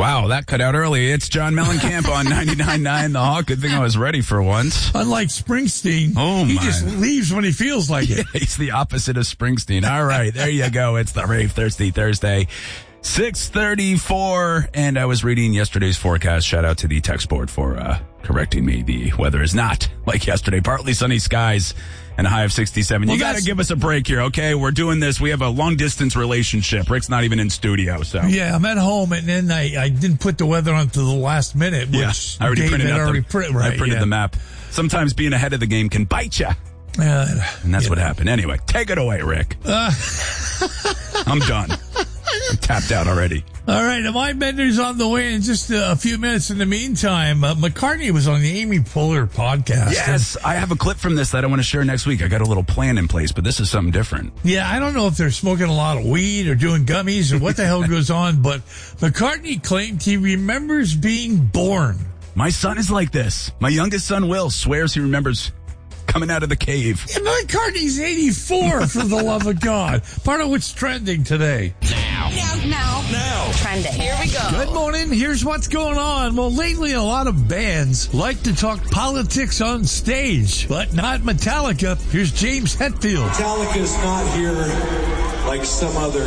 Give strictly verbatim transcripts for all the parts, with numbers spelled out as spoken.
Wow, that cut out early. It's John Mellencamp on ninety-nine point nine The Hawk. Good thing I was ready for once. Unlike Springsteen, oh he my. just leaves when he feels like it. Yeah, he's the opposite of Springsteen. All right, there you go. It's the Rave Thirsty Thursday. six thirty-four, and I was reading yesterday's forecast. Shout out to the text board for uh, correcting me. The weather is not like yesterday. Partly sunny skies and a high of sixty-seven. Well, you got to give us a break here, okay? We're doing this. We have a long-distance relationship. Rick's not even in studio, so. Yeah, I'm at home, and then I, I didn't put the weather on to the last minute, which yeah, I already Dave printed had out already the, print, right, I printed yeah. the map. Sometimes being ahead of the game can bite you. Uh, and that's what know. happened. Anyway, take it away, Rick. Uh. I'm done. I'm tapped out already. All right, the Mind Bender's on the way in just a few minutes. In the meantime, uh, McCartney was on the Amy Poehler podcast. Yes, I have a clip from this that I want to share next week. I got a little plan in place, but this is something different. Yeah, I don't know if they're smoking a lot of weed or doing gummies or what the hell goes on, but McCartney claimed he remembers being born. My son is like this. My youngest son, Will, swears he remembers coming out of the cave. Yeah, McCartney's eighty-four, for the love of God. Part of what's trending today. Now. Now. Now. Now. Trending. Here we go. Good morning. Here's what's going on. Well, lately a lot of bands like to talk politics on stage, but not Metallica. Here's James Hetfield. Metallica's not here like some other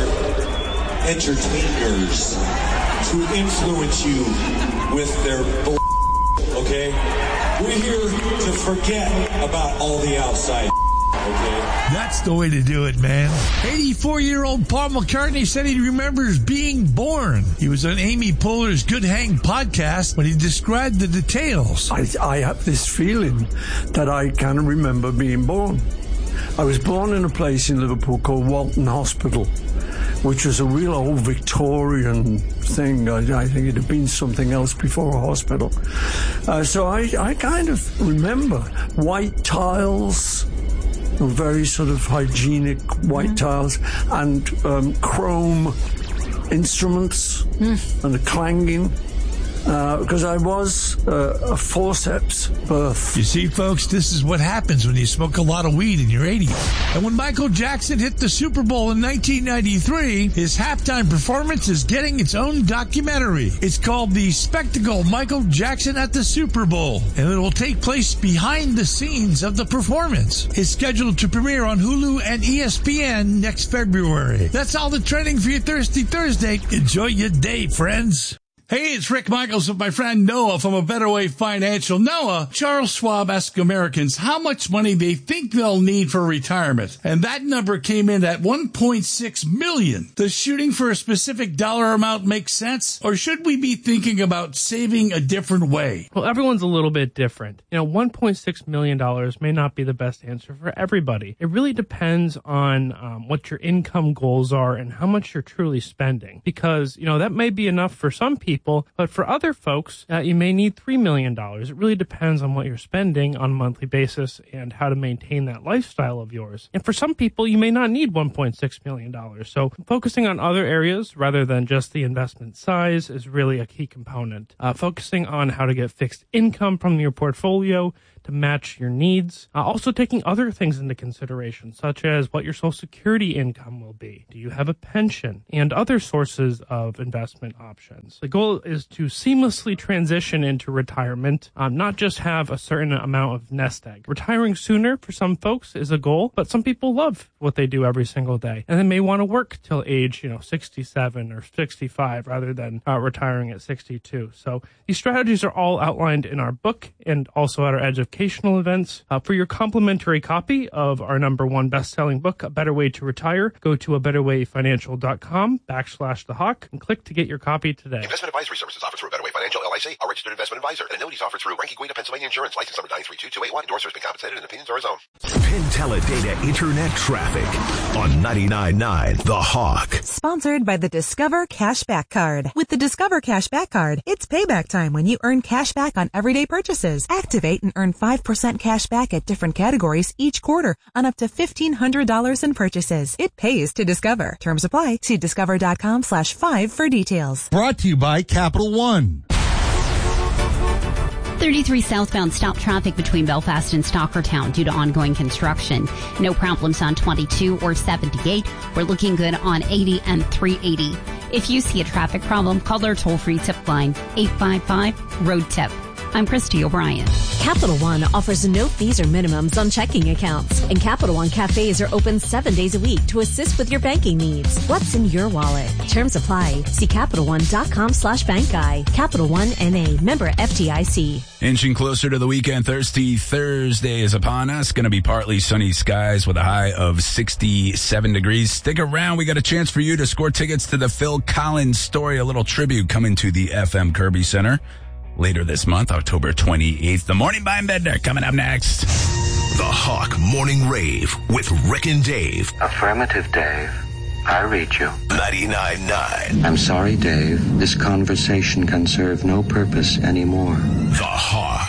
entertainers to influence you with their bull. Okay? We're here to forget about all the outside, okay? That's the way to do it, man. eighty-four-year-old Paul McCartney said he remembers being born. He was on Amy Poehler's Good Hang podcast when he described the details. I, I have this feeling that I can remember being born. I was born in a place in Liverpool called Walton Hospital, which was a real old Victorian thing. I, I think it had been something else before a hospital. Uh, so I, I kind of remember white tiles, very sort of hygienic white mm-hmm. tiles, and um, chrome instruments mm. and the clanging. Because uh, I was uh, a forceps birth. You see, folks, this is what happens when you smoke a lot of weed in your eighties. And when Michael Jackson hit the Super Bowl in nineteen ninety-three, his halftime performance is getting its own documentary. It's called The Spectacle Michael Jackson at the Super Bowl, and it will take place behind the scenes of the performance. It's scheduled to premiere on Hulu and E S P N next February. That's all the trending for your Thirsty Thursday. Enjoy your day, friends. Hey, it's Rick Michaels with my friend Noah from A Better Way Financial. Noah, Charles Schwab asked Americans how much money they think they'll need for retirement. And that number came in at one point six million dollars. Does shooting for a specific dollar amount make sense? Or should we be thinking about saving a different way? Well, everyone's a little bit different. You know, one point six million dollars may not be the best answer for everybody. It really depends on um, what your income goals are and how much you're truly spending. Because, you know, that may be enough for some people. But for other folks, uh, you may need three million dollars. It really depends on what you're spending on a monthly basis and how to maintain that lifestyle of yours. And for some people, you may not need one point six million dollars. So focusing on other areas rather than just the investment size is really a key component. Uh, focusing on how to get fixed income from your portfolio to match your needs. Uh, also taking other things into consideration, such as what your Social Security income will be. Do you have a pension? And other sources of investment options. The goal is to seamlessly transition into retirement, um, not just have a certain amount of nest egg. Retiring sooner for some folks is a goal, but some people love what they do every single day, and they may want to work till age, you know, sixty-seven or sixty-five rather than uh, retiring at sixty-two. So these strategies are all outlined in our book and also at our educational events. Uh, for your complimentary copy of our number one best-selling book, A Better Way to Retire, go to a better way financial dot com backslash the hawk and click to get your copy today. Investment advisory services offered through A Better Way Financial, L I C, a registered investment advisor. And annuities offered through Ranky Guida, Pennsylvania Insurance, license number nine three two two eight one. Endorsers been compensated and opinions are his own. Penteledata Internet Traffic on ninety-nine point nine The Hawk. Sponsored by the Discover Cashback Card. With the Discover Cashback Card, it's payback time when you earn cash back on everyday purchases. Activate and earn five percent cash back at different categories each quarter on up to fifteen hundred dollars in purchases. It pays to Discover. Terms apply. See discover.com slash five for details. Brought to you by Capital One. thirty-three southbound stop traffic between Belfast and Stockertown due to ongoing construction. No problems on twenty-two or seventy-eight. We're looking good on eighty and three eighty. If you see a traffic problem, call our toll-free tip line, eight five five, road tip. I'm Christy O'Brien. Capital One offers no fees or minimums on checking accounts, and Capital One cafes are open seven days a week to assist with your banking needs. What's in your wallet? Terms apply. See CapitalOne.com slash bank guy. Capital One N A, member F D I C. Inching closer to the weekend, Thirsty Thursday is upon us. Going to be partly sunny skies with a high of sixty-seven degrees. Stick around. We got a chance for you to score tickets to the Phil Collins Story, a little tribute coming to the F M Kirby Center later this month, October twenty-eighth. The Morning by Bender coming up next. The Hawk Morning Rave with Rick and Dave. Affirmative, Dave. I read you. ninety-nine point nine. I'm sorry, Dave. This conversation can serve no purpose anymore. The Hawk.